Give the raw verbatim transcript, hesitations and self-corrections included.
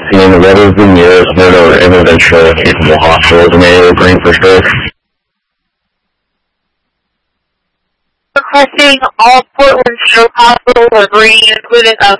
seen what is the nearest or interventional capable hospitals in area green for sure. Requesting all Portland stroke hospitals are green, including a